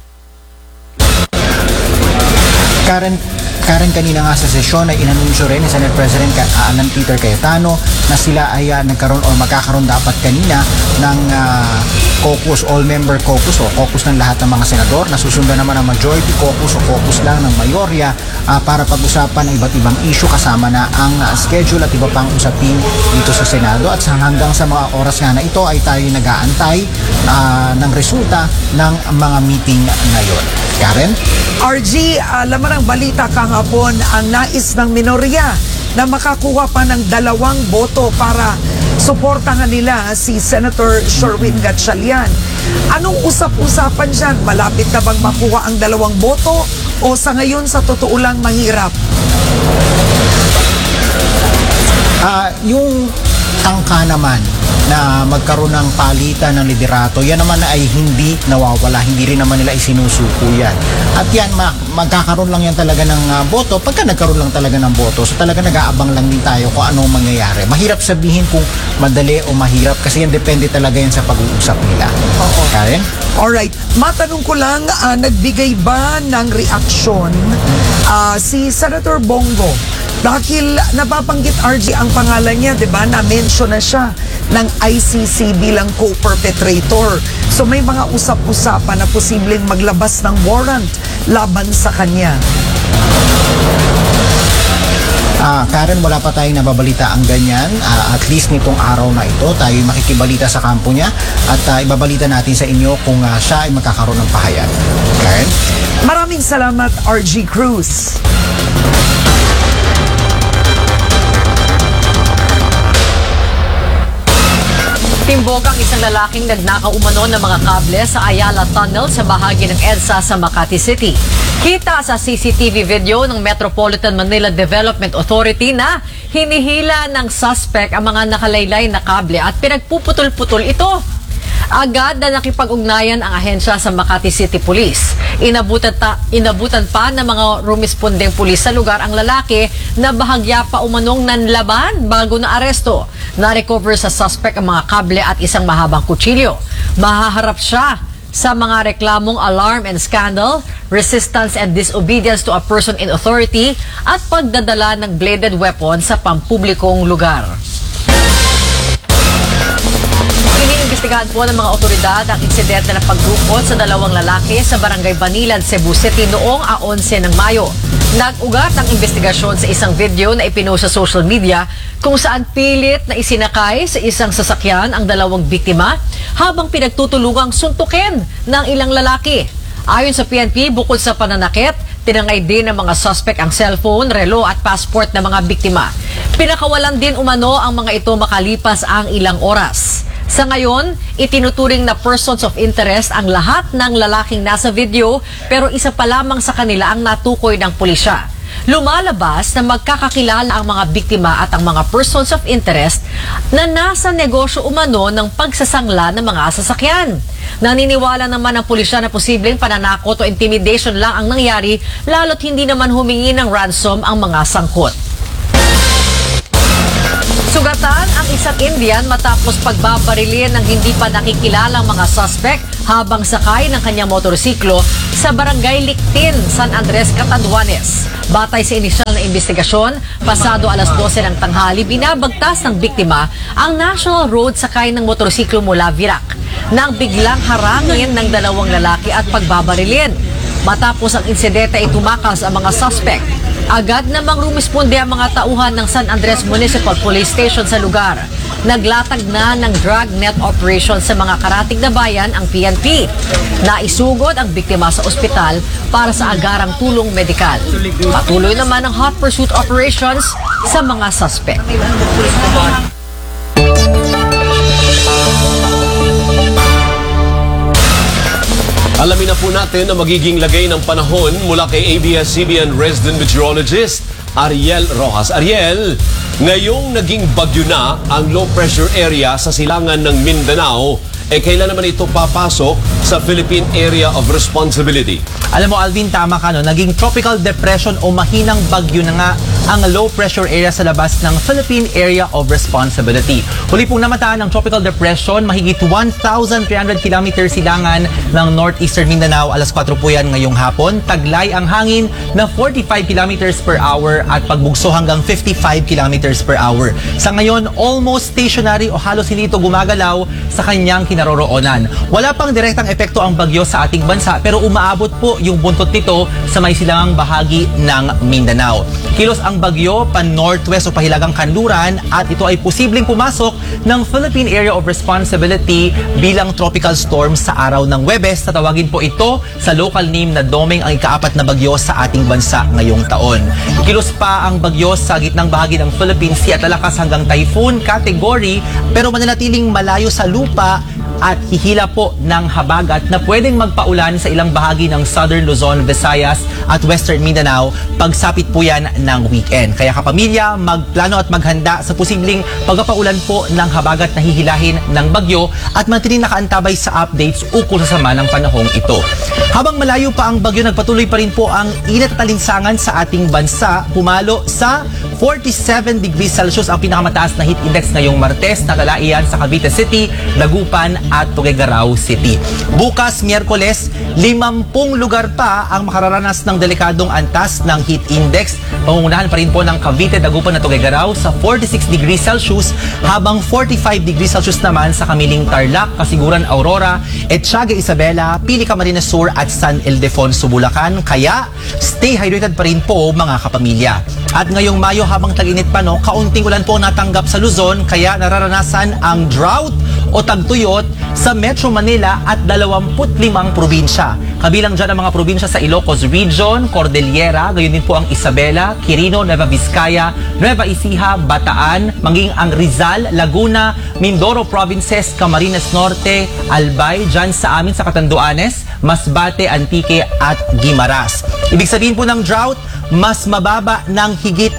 S10: Karen, kanina nga sa sesyon ay inanunsyo rin ni Senate President Alan Peter Cayetano na sila ay nagkaroon o magkakaroon dapat kanina ng caucus, all-member caucus o caucus ng lahat ng mga senador. Nasusundan naman ang majority caucus o caucus lang ng mayorya para pag-usapan ang iba't ibang issue kasama na ang schedule at iba pang usapin dito sa Senado. At hanggang sa mga oras nga na ito ay tayo nag-aantay ng resulta ng mga meeting ngayon. Karen?
S13: RG, laman ng balita kahapon ang nais ng minorya na makakuha pa ng 2 boto para suportahan nila si Senator Sherwin Gatchalian. Anong usap-usapan dyan? Malapit na bang makuha ang 2 boto o sa ngayon sa totoo lang mahirap?
S10: Yung tangka naman na magkaroon ng palitan ng liderato, yan naman ay hindi nawawala, hindi rin naman nila isinusuko yan. At yan, magkakaroon lang yan talaga ng boto pagka nagkaroon lang talaga ng boto. So talaga nag-aabang lang din tayo kung anong mangyayari. Mahirap sabihin kung madali o mahirap kasi yan depende talaga yan sa pag-uusap nila.
S13: Oo.
S10: Karen?
S13: Alright, matanong ko lang, nagbigay ba ng reaksyon si Senator Bongo? Dahil napapanggit RG ang pangalan niya, di ba? Na-mention na siya ng ICC bilang co-perpetrator. So may mga usap-usapan na posibleng maglabas ng warrant laban sa kanya.
S10: Karen, wala pa tayong nababalita ang ganyan. At least nitong araw na ito, tayo makikibalita sa kampo niya at ibabalita natin sa inyo kung siya ay magkakaroon ng pahayag. Karen?
S13: Maraming salamat, RG Cruz.
S5: Timbog ang isang lalaking nagnakaw umano ng mga kable sa Ayala Tunnel sa bahagi ng EDSA sa Makati City. Kita sa CCTV video ng Metropolitan Manila Development Authority na hinihila ng suspect ang mga nakalaylay na kable at pinagpuputol-putol ito. Agad na nakipag-ugnayan ang ahensya sa Makati City Police. Inabutan pa ng mga rumispondeng pulis sa lugar ang lalaki na bahagya pa umanong nanlaban bago na aresto. Na-recover sa suspect ang mga kable at isang mahabang kutsilyo. Mahaharap siya sa mga reklamong alarm and scandal, resistance and disobedience to a person in authority at pagdadala ng bladed weapon sa pampublikong lugar. Iniimbestigahan po ng mga otoridad ang insidente na pagdukot sa 2 lalaki sa Barangay Banilan, Cebu City noong 11 ng Mayo. Nag-ugat ang investigasyon sa isang video na ipinost sa social media kung saan pilit na isinakay sa isang sasakyan ang 2 biktima habang pinagtutulungang suntukin ng ilang lalaki. Ayon sa PNP, bukod sa pananakit, tinangay din ng mga suspect ang cellphone, relo at passport ng mga biktima. Pinakawalan din umano ang mga ito makalipas ang ilang oras.
S6: Sa ngayon, itinuturing na persons of interest ang lahat ng lalaking nasa video pero isa pa lamang sa kanila ang natukoy ng pulisya. Lumalabas na magkakakilala ang mga biktima at ang mga persons of interest na nasa negosyo umano ng pagsasangla ng mga sasakyan. Naniniwala naman ang pulisya na posibleng pananakot o intimidation lang ang nangyari lalo't hindi naman humingi ng ransom ang mga sangkot. Sugatan ang isang Indian matapos pagbabarilin ng hindi pa nakikilalang mga suspect habang sakay ng kanyang motorsiklo sa barangay Lictin, San Andres, Catanduanes. Batay sa inisyal na investigasyon, pasado alas 12 ng tanghali, binabagtas ng biktima ang National Road sakay ng motorsiklo mula Virac nang biglang harangin ng dalawang lalaki at pagbabarilin. Matapos ang insidente ay tumakas ang mga suspect. Agad namang rumisponde ang mga tauhan ng San Andres Municipal Police Station sa lugar. Naglatag na ng drug net operation sa mga karatig na bayan ang PNP. Naisugod ang biktima sa ospital para sa agarang tulong medikal. Patuloy naman ang hot pursuit operations sa mga suspect.
S15: Alamin na po natin ang magiging lagay ng panahon mula kay ABS-CBN resident meteorologist Ariel Rojas. Ariel, ngayong naging bagyo na ang low pressure area sa silangan ng Mindanao, kailan naman ito papasok sa Philippine Area of Responsibility?
S28: Alam mo, Alvin, tama ka, no? Naging tropical depression o mahinang bagyo na nga ang low pressure area sa labas ng Philippine Area of Responsibility. Huli pong namataan ng tropical depression, mahigit 1,300 kilometer silangan ng northeastern Mindanao. Alas 4 po yan ngayong hapon. Taglay ang hangin na 45 kilometers per hour at pagbugso hanggang 55 kilometers per hour. Sa ngayon, almost stationary o halos hindi ito gumagalaw sa kanyang kinaroroonan. Wala pang direktang epekto ang bagyo sa ating bansa pero umaabot po yung buntot nito sa may silangang bahagi ng Mindanao. Kilos ang bagyo pan-northwest o pahilagang kanluran at ito ay posibleng pumasok ng Philippine Area of Responsibility bilang tropical storm sa araw ng Huwebes. Tatawagin po ito sa local name na Doming, ang ika-4 na bagyo sa ating bansa ngayong taon. Kilos pa ang bagyo sa gitnang bahagi ng Philippine Sea at lalakas hanggang typhoon category pero mananatiling malayo sa lupa at hihila po ng habagat na pwedeng magpaulan sa ilang bahagi ng Southern Luzon, Visayas at Western Mindanao pagsapit po yan ng weekend. Kaya kapamilya, magplano at maghanda sa posibleng pagpapaulan po ng habagat na hihilahin ng bagyo at manatiling nakaantabay sa updates ukol sa sama ng panahong ito. Habang malayo pa ang bagyo, nagpatuloy pa rin po ang init at alinsangan sa ating bansa. Pumalo sa 47 degrees Celsius ang pinakamataas na heat index ngayong Martes. Natala iyan sa Cavite City, Dagupan at Tuguegarao City. Bukas, Miyerkules, 50 lugar pa ang makararanas ng delikadong antas ng heat index. Pangungunahan pa rin po ng Cavite, Dagupan at Tuguegarao sa 46 degrees Celsius habang 45 degrees Celsius naman sa Kamiling Tarlac, Kasiguran, Aurora, Ethiaga, Isabela, Pili, Camarines Sur at San Ildefonso, Bulacan. Kaya, stay hydrated pa rin po mga kapamilya. At ngayong Mayo habang tag-init pa, no, kaunting ulan po natanggap sa Luzon kaya nararanasan ang drought o tagtuyot sa Metro Manila at 25 probinsya. Kabilang dyan ang mga probinsya sa Ilocos Region, Cordillera, gayon din po ang Isabela, Quirino, Nueva Vizcaya, Nueva Ecija, Bataan, maging ang Rizal, Laguna, Mindoro Provinces, Camarines Norte, Albay, dyan sa amin sa Catanduanes, Masbate, Antique at Guimaras. Ibig sabihin po ng drought, mas mababa ng higit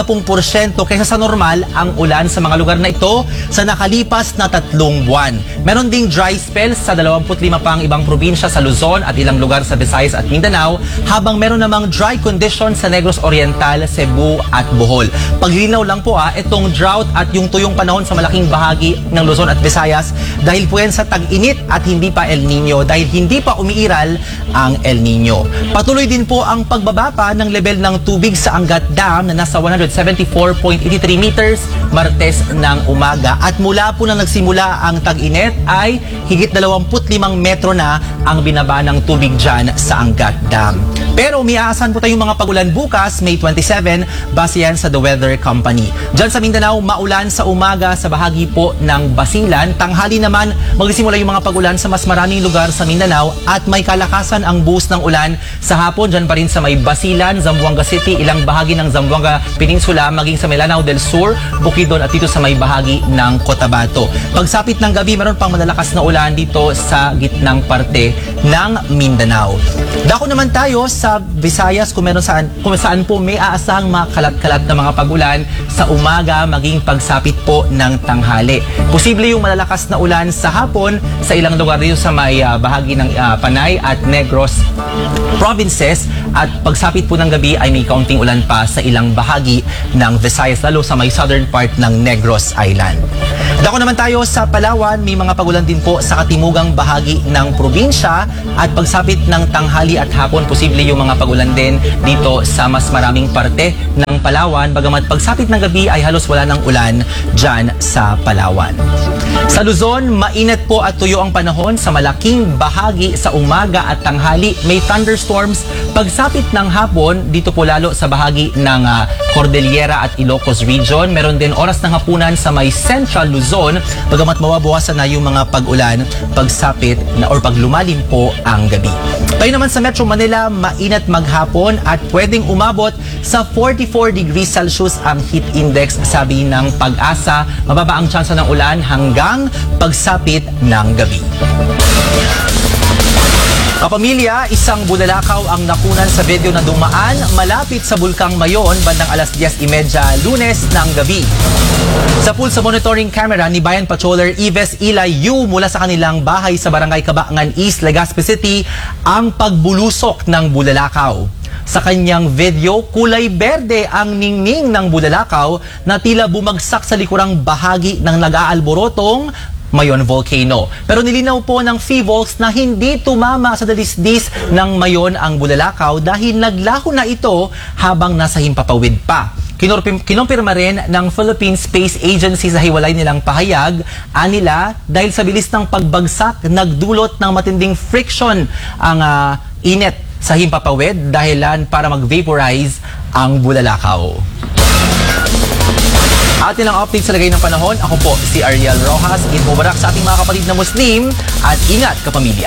S28: 60% kaysa sa normal ang ulan sa mga lugar na ito sa nakalipas na 3 buwan. Meron ding dry spells sa 25 pang ibang probinsya sa Luzon at ilang lugar sa Visayas at Mindanao, habang meron namang dry conditions sa Negros Oriental, Cebu at Bohol. Paglinaw lang po itong drought at yung tuyong panahon sa malaking bahagi ng Luzon at Visayas dahil po yan sa tag-init at hindi pa El Nino, dahil hindi pa umiiral ang El Nino. Patuloy din po ang pagbaba pa ng level ng tubig sa Angat Dam na nasa 174.83 meters Martes ng umaga. At mula po na nagsimula ang tag-init ay higit 25 metro na ang binaba ng tubig dyan sa Angat Dam. Pero may aasahan po tayong mga pagulan bukas, May 27, base yan sa The Weather Company. Dyan sa Mindanao, maulan sa umaga sa bahagi po ng Basilan. Tanghali naman, magsisimula yung mga pagulan sa mas maraming lugar sa Mindanao at may kalakasan ang buhos ng ulan sa hapon. Dyan pa rin sa may Basilan, Zamboanga City, ilang bahagi ng Zamboanga Peninsula, maging sa Melanao del Sur, Bukidnon at dito sa may bahagi ng Cotabato. Pagsapit ng gabi, meron pang malalakas na ulan dito sa gitnang parte ng Mindanao. Dako naman tayo sa Visayas kung saan po may aasahang mga kalat-kalat na mga pag-ulan sa umaga maging pagsapit po ng tanghali. Posible yung malalakas na ulan sa hapon sa ilang lugar dito sa may bahagi ng Panay at Negros provinces, at pagsapit po ng gabi ay may kaunting ulan pa sa ilang bahagi ng Visayas, lalo sa may southern part ng Negros Island. Dako naman tayo sa Palawan, may mga pagulan din po sa katimugang bahagi ng probinsya, at pagsapit ng tanghali at hapon, posible yung mga pagulan din dito sa mas maraming parte ng Palawan, bagamat pagsapit ng gabi ay halos wala ng ulan dyan sa Palawan. Sa Luzon, mainit po at tuyo ang panahon sa malaking bahagi sa umaga at tanghali. May thunderstorms pagsapit ng hapon dito po lalo sa bahagi ng Cordillera at Ilocos region. Meron din oras ng hapunan sa may Central Luzon, bagamat mawabawasan na yung mga pag-ulan pagsapit na or paglumalim po ang gabi. Tayo naman sa Metro Manila, mainit maghapon at pwedeng umabot sa 44 degrees Celsius ang heat index, sabi ng Pag-asa. Mababa ang tsansa ng ulan hanggang pagsapit ng gabi. Kapamilya, isang bulalakaw ang nakunan sa video na dumaan malapit sa Bulkang Mayon bandang alas 10:30 Lunes ng gabi. Sa pool sa monitoring camera ni Bayan Patroller Ives Ilayu mula sa kanilang bahay sa Barangay Kabaangan East, Legazpi City, ang pagbulusok ng bulalakaw. Sa kanyang video, kulay berde ang ningning ng bulalakaw na tila bumagsak sa likurang bahagi ng nag-aalborotong Mayon Volcano. Pero nilinaw po ng PHIVOLCS na hindi tumama sa dalisdis ng Mayon ang bulalakaw dahil naglaho na ito habang nasa himpapawid pa. Kinumpirma rin ng Philippine Space Agency sa hiwalay nilang pahayag, anila dahil sa bilis ng pagbagsak, nagdulot ng matinding friction ang init sa himpapawid dahilan para mag-vaporize ang bulalakaw. Atin ang update sa lagay ng panahon. Ako po si Ariel Rojas. Inubarak sa ating mga kapatid na Muslim at ingat kapamilya.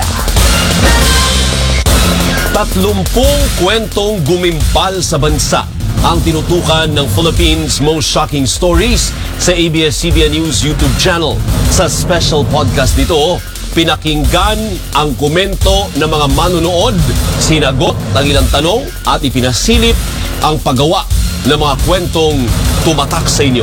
S15: 30 kwentong gumimpal sa bansa ang tinutukan ng Philippines' Most Shocking Stories sa ABS-CBN News YouTube channel. Sa special podcast nito, pinakinggan ang komento ng mga manunood, sinagot ang ilang tanong at ipinasilip ang paggawa ng mga kwentong tumatak sa inyo.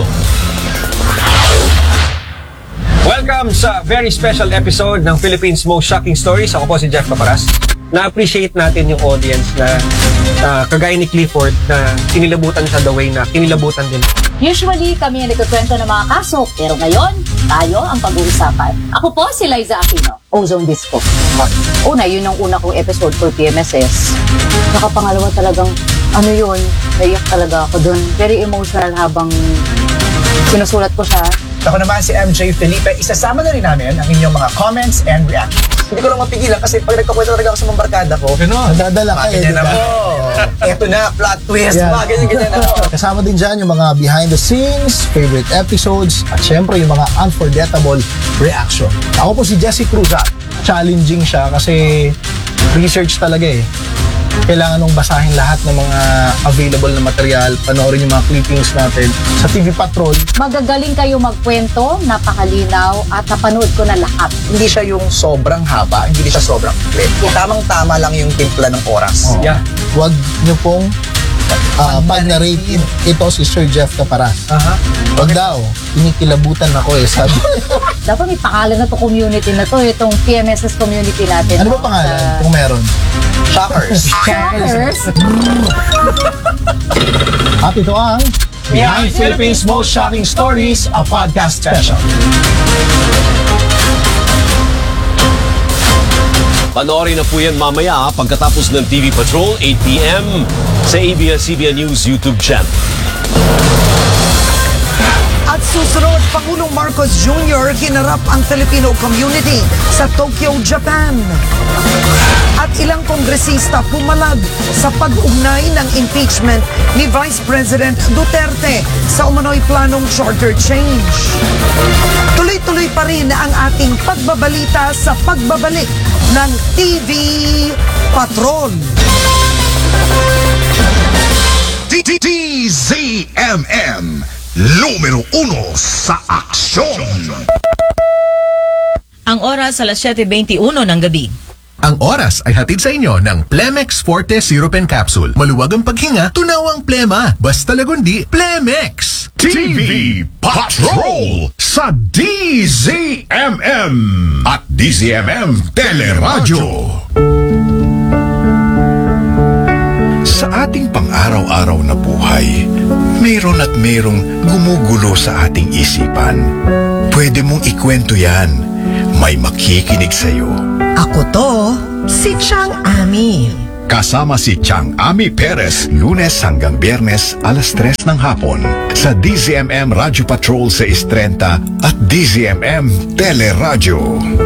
S17: Welcome sa very special episode ng Philippines Most Shocking Stories. Ako po si Jeff Caparas. Na-appreciate natin yung audience na kagaya ni Clifford na kinilabutan siya the way na kinilabutan din.
S19: Usually, kami ang nagkukwento ng mga kaso, pero ngayon, tayo ang pag-uusapan. Ako po si Liza Aquino, Ozone Disco. Una, yun ang una kong episode for PMSS. Nakapangalawa talagang, naiyak talaga ako dun. Very emotional habang sinusulat ko siya.
S10: Ako naman si MJ Felipe. Isasama na rin namin ang inyong mga comments and reactions. Hindi ko lang mapigilan kasi pag nagkakwento talaga ako sa mga barkada ko, nadadala ka eh. Ganyan ako. Eto na, plot twist. Mga ganyan ako.
S20: Kasama din dyan yung mga behind the scenes, favorite episodes, at syempre yung mga unforgettable reaction. Ako po si Jesse Cruz. Challenging siya kasi research talaga eh. Kailangan nung basahin lahat ng mga available na material, panoorin yung mga clippings natin sa TV Patrol.
S19: Magagaling kayo magkwento, napakalinaw, at napanood ko na lahat.
S10: Hindi siya yung sobrang haba, hindi siya sobrang clip. Tamang-tama lang yung timpla ng oras.
S20: Huwag nyo pong pag-narrate ito si Sir Jeff Caparas. Huwag daw, inikilabutan ako eh, sabi.
S19: Dapat may pangalan na to community na to, itong PMSS community natin.
S20: Ano ba pangalan kung meron?
S10: Shockers.
S19: Shockers?
S20: At ito ang Behind Philippines Most Shocking Stories, a podcast special.
S15: Panoorin na po yan mamaya pagkatapos ng TV Patrol, 8 p.m. sa ABS-CBN News YouTube channel.
S13: At susunod, Pangulong Marcos Jr. hinarap ang Filipino community sa Tokyo, Japan. At ilang kongresista pumalag sa pag-ugnay ng impeachment ni Vice President Duterte sa umano'y planong charter change. Tuloy-tuloy pa rin ang ating pagbabalita sa pagbabalik ng TV Patrol.
S1: DZMM, numero 1 sa aksyon.
S5: Ang oras alas 7:21 ng gabi.
S7: Ang oras ay hatid sa inyo ng Plemex Forte Syrup and Capsule. Maluwag ang paghinga, tunawang plema. Basta lagundi, Plemex!
S3: TV Patrol sa DZMM at DZMM Teleradyo.
S1: Sa ating pang-araw-araw na buhay, mayroon at mayroong gumugulo sa ating isipan. Pwede mong ikwento yan. May makikinig sa'yo.
S16: Ako to, si Chang Ami.
S1: Kasama si Chang Ami Perez, Lunes hanggang Biyernes, alas 3 ng hapon. Sa DZMM Radio Patrol sa 6:30 at DZMM Teleradyo.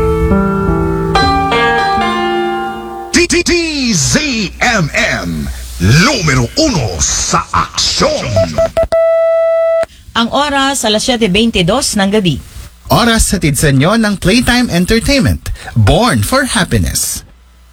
S1: DZMM, numero 1 sa aksyon.
S5: Ang oras alas 7:22 ng gabi.
S18: Oras hatid sa inyo ng Playtime Entertainment, Born for Happiness.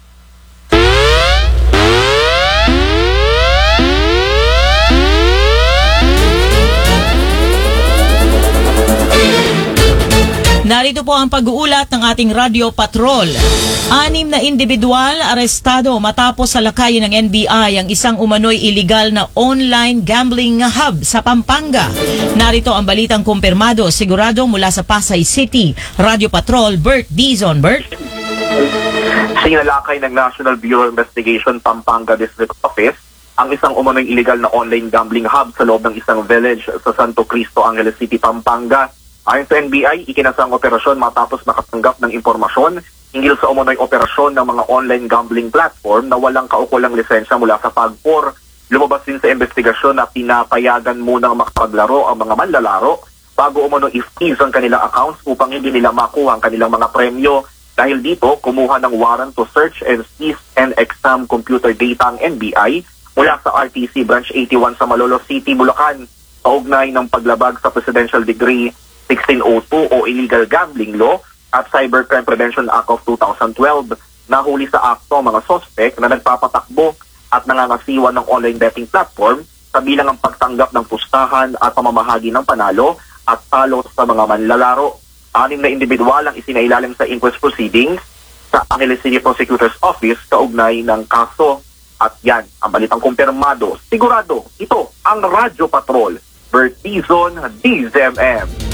S5: Narito po ang pag-uulat ng ating Radio Patrol. 6 na individual arestado matapos salakayin ng NBI ang isang umano'y iligal na online gambling hub sa Pampanga. Narito ang balitang kumpirmado sigurado mula sa Pasay City. Radio Patrol, Bert Dizon. Bert?
S21: Sinalakay ng National Bureau of Investigation Pampanga District Office ang isang umano'y illegal na online gambling hub sa loob ng isang village sa Santo Cristo, Angeles City, Pampanga. Ayon sa NBI, ikinasang operasyon matapos makatanggap ng impormasyon hinggil sa umunoy operasyon ng mga online gambling platform na walang kaukulang lisensya mula sa PAGCOR. Lumabas din sa investigasyon na pinapayagan munang makapaglaro ang mga manlalaro bago umunoy i-freeze ang kanilang accounts upang hindi nila makuha ang kanilang mga premyo. Dahil dito, kumuha ng warrant to search and seize and exam computer data ang NBI mula sa RTC Branch 81 sa Malolos City, Bulacan. Kaugnay ng paglabag sa Presidential Decree 1602 o Illegal Gambling Law at Cybercrime Prevention Act of 2012, nahuli sa akto ang mga sospek na nagpapatakbo at nangangasiwa ng online betting platform sa bilang ang pagtanggap ng pustahan at pamamahagi ng panalo at talo sa mga manlalaro. 6 na individual ang isinailalim sa inquest proceedings sa Angeles City Prosecutor's Office kaugnay ng kaso. At yan, ang balitang kumpirmado. Sigurado, ito ang Radio Patrol. Bert Dizon, DZMM.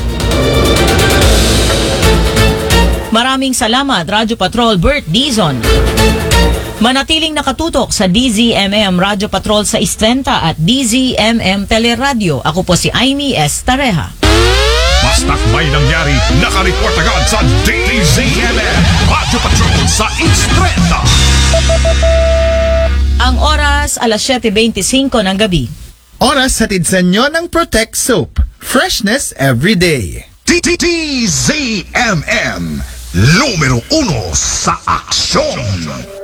S5: Maraming salamat, Radio Patrol, Bert Dizon. Manatiling nakatutok sa DZMM Radio Patrol sa 6:30 at DZMM Teleradio. Ako po si Aimee S. Tareja.
S3: Basta't may nangyari, nakareport agad sa DZMM Radio Patrol sa 6:30.
S5: Ang oras, alas 7:25 ng gabi.
S18: Oras hatid sa inyo ng Protect Soap. Freshness every day.
S3: DZMM, numero 1 sa aksyon.